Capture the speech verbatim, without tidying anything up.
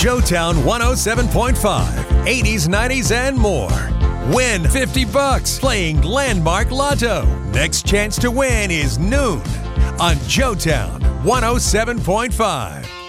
Joetown one oh seven point five, eighties, nineties, and more. Win fifty bucks playing Landmark Lotto. Next chance to win is noon on Joetown one oh seven point five.